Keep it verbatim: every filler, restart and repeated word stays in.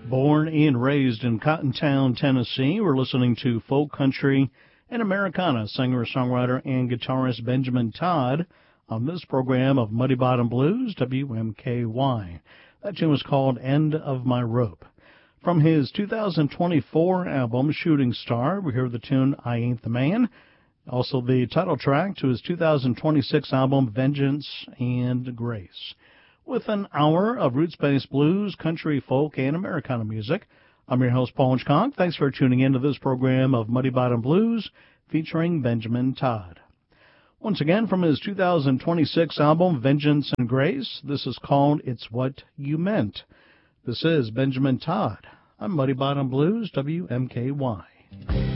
Born and raised in Cottontown, Tennessee, we're listening to folk country and Americana singer, songwriter, and guitarist Benjamin Todd on this program of Muddy Bottom Blues, W M K Y. That tune was called End of My Rope. From his two thousand twenty-four album, Shooting Star, we hear the tune I Ain't the Man. Also the title track to his two thousand twenty-six album, Vengeance and Grace. With an hour of roots-based blues, country, folk, and Americana music, I'm your host, Paul Hitchcock. Thanks for tuning in to this program of Muddy Bottom Blues featuring Benjamin Todd. Once again, from his two thousand twenty-six album, Vengeance and Grace, this is called It's What You Meant. This is Benjamin Todd on Muddy Bottom Blues, W M K Y.